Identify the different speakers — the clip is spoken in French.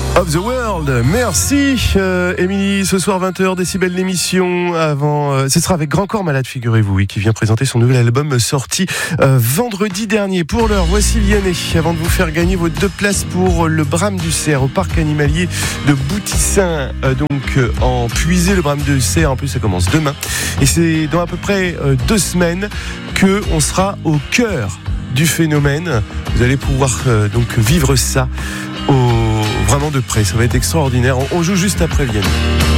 Speaker 1: of the World. Merci Émilie. Ce soir 20h, Décibel l'émission. Ce sera avec Grand Corps Malade, figurez-vous, oui, qui vient présenter son nouvel album sorti vendredi dernier. Pour l'heure, voici Vianney, avant de vous faire gagner vos 2 places pour le Brame du Cerf au parc animalier de Boutissin, en Puisée. Le Brame du Cerf, en plus, ça commence demain. Et c'est dans à peu près 2 semaines qu'on sera au cœur du phénomène. Vous allez pouvoir vivre ça vraiment de près. Ça va être extraordinaire. On joue juste après Vianney.